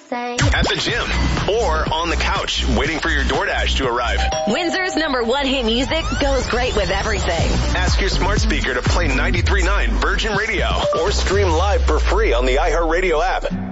say. At the gym or on the couch waiting for your DoorDash to arrive. Windsor's #1 hit music goes great with everything. Ask your smart speaker to play 93.9 Virgin Radio or stream live for free on the iHeartRadio app.